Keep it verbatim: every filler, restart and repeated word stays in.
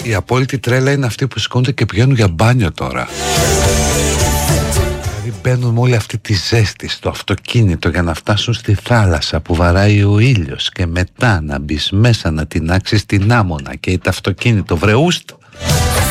Η απόλυτη τρέλα είναι αυτοί που σηκώνονται και πηγαίνουν για μπάνιο τώρα. Δηλαδή μπαίνουν με όλη αυτή τη ζέστη στο αυτοκίνητο για να φτάσουν στη θάλασσα που βαράει ο ήλιος και μετά να μπεις μέσα να τεινάξεις την άμμονα και το αυτοκίνητο βρεούστα